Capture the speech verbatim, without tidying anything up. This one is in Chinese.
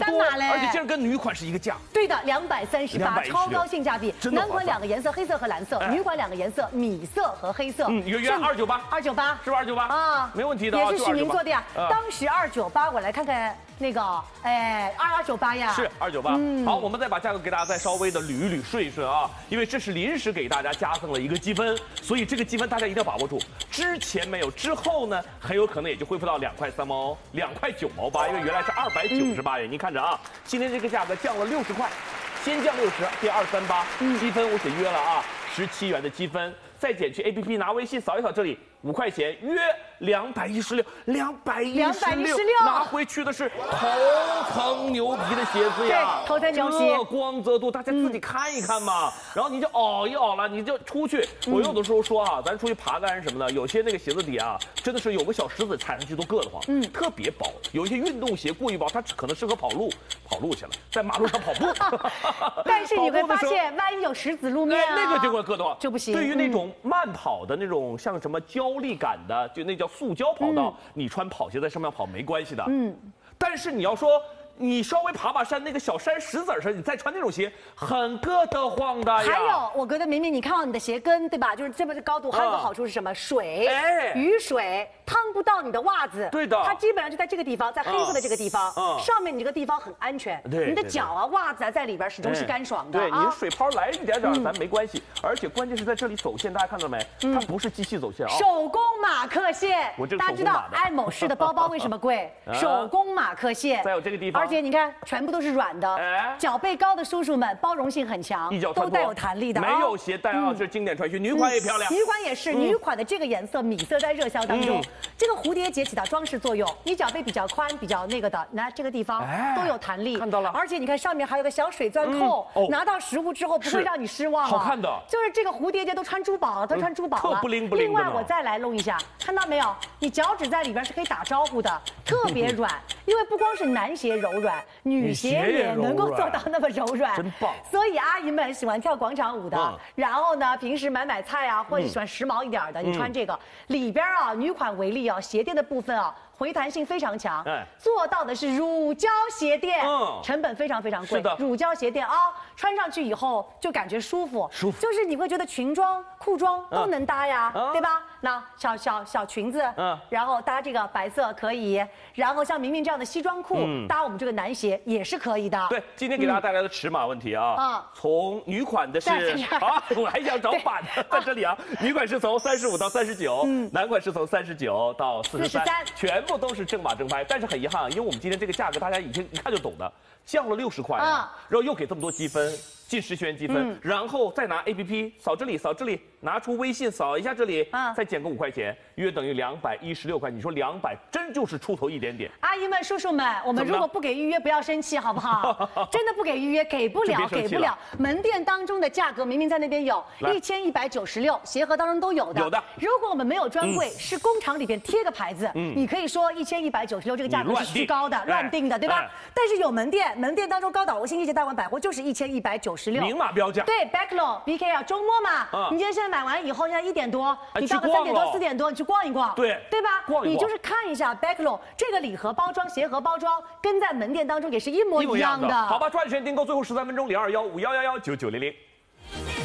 三码嘞， 而且竟然跟女款是一个价。 对的，两百三十八，超高性价比。男款两个颜色，黑色和蓝色；女款两个颜色，米色和黑色。 嗯，约约二九八， 二九八， 是不是二九八啊？ 没问题的， 也是许明做的呀。 啊、 当时二九八，我来看看那个，哎，二二九八呀， 是二九八。嗯，好，我们再把价格给大家再稍微的捋一捋、顺一顺啊，因为这是临时给大家加赠了一个积分，所以这个积分大家一定要把握住。之前没有，之后呢，很有可能也就恢复到两块三毛、两块九毛八，因为原来是二百九十八元。您看着啊，今天这个价格降了六十块，先降六十，变二三八，积分我写约了啊，十七元的积分，再减去 A P P， 拿微信扫一扫这里。五块钱约两百一十六，两百一十六，拿回去的是头层牛皮的鞋子呀， 对，头层牛皮， 这光泽度大家自己看一看嘛。嗯、然后你就熬一熬了，你就出去。嗯、我有的时候说啊，咱出去爬杆什么的，有些那个鞋子底啊，真的是有个小石子踩上去都硌得慌，嗯，特别薄。有一些运动鞋过于薄，它可能适合跑路，跑路去了，在马路上跑步。 但是你会发现，万一有石子路面、啊， 那个就会硌得慌， 就不行。 对于那种慢跑的那种，像什么胶。力感的，就那叫塑胶跑道，嗯、你穿跑鞋在上面跑没关系的。嗯，但是你要说你稍微爬爬山，那个小山石子上，你再穿那种鞋，很硌得慌的呀。 还有，我觉得明明你看到你的鞋跟，对吧？就是这么的高度，还有个好处是什么？水，哎，雨水烫不到你的袜子。 对的， 它基本上就在这个地方，在黑色的这个地方，嗯、上面你这个地方很安全。 对， 你的脚啊、袜子啊在里边始终是干爽的。 对，你水泡来一点点，咱没关系。而且关键是在这里走线，大家看到没？它不是机器走线啊， 手工马克线。 我这大家知道爱某仕的包包为什么贵？手工马克线。 再有这个地方， 而且你看，全部都是软的，脚背高的叔叔们包容性很强，都带有弹力的。 没有鞋带啊，这经典穿靴，女款也漂亮。 女款也是，女款的这个颜色米色在热销当中，这个蝴蝶结起到装饰作用。你脚背比较宽、比较那个的，那这个地方都有弹力， 看到了。 而且你看上面还有个小水钻扣，拿到实物之后不会让你失望。 好看的， 就是这个蝴蝶结都穿珠宝了，都穿珠宝了。 不灵不灵。 另外我再来弄一下，看到没有？你脚趾在里边是可以打招呼的，特别软。因为不光是男鞋柔软，女鞋也能够做到那么柔软， 真棒。 所以阿姨们喜欢跳广场舞的，嗯、然后呢，平时买买菜啊，或者喜欢时髦一点的，嗯、你穿这个里边啊，女款为例啊，鞋垫的部分啊。回弹性非常强，哎，做到的是乳胶鞋垫，嗯，成本非常非常贵， 是的， 乳胶鞋垫啊，穿上去以后就感觉舒服， 舒服， 就是你会觉得裙装、裤装都能搭呀，对吧？那小小小裙子，嗯，然后搭这个白色可以，然后像明明这样的西装裤搭我们这个男鞋也是可以的。 对，今天给大家带来的尺码问题啊，啊，从女款的是啊，我还想找版的，在这里啊，女款是从三十五到三十九，男款是从三十九到四十三，全部。都是正码正拍，但是很遗憾啊，因为我们今天这个价格大家已经一看就懂的，降了六十块啊，然后又给这么多积分，近十元积分，嗯、然后再拿 A P P 扫这里扫这里，拿出微信扫一下这里，啊，再减个五块钱，约等于两百一十六块。你说两百真就是出头一点点。 阿姨们、叔叔们，我们如果不给预约，不要生气好不好？真的不给预约，给不了，给不了。门店当中的价格明明在那边有一千一百九十六，鞋盒当中都有的。 有的。 如果我们没有专柜，嗯、是工厂里边贴个牌子，嗯、你可以说一千一百九十六这个价格是虚高的、乱定的，对吧？哎、但是有门店，门店当中高岛屋新世界大丸百货就是一千一百九十六， 明码标价。 对 ，Backlog B K L 周末嘛，嗯、你今天现在买完以后，现在一点多，你到个三点多、四点多，你去逛一逛， 对对吧？ 逛一逛， 你就是看一下 Backlog 这个礼盒包装、鞋盒包装，跟在门店当中也是一模一样的。 好吧，抓紧时间订购，最后十三分钟，零二幺五幺幺幺九九零零。